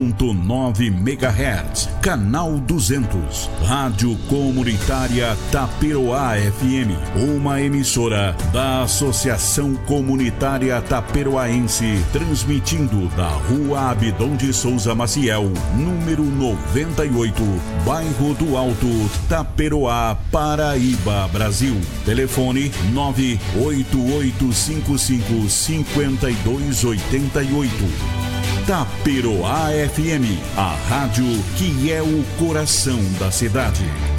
9 MHz, canal 200, Rádio Comunitária Taperoá FM, uma emissora da Associação Comunitária Taperoaense, transmitindo da Rua Abdon de Souza Maciel, número 98, Bairro do Alto, Taperoá, Paraíba, Brasil. Telefone 988555288. Taperoá FM, a rádio que é o coração da cidade.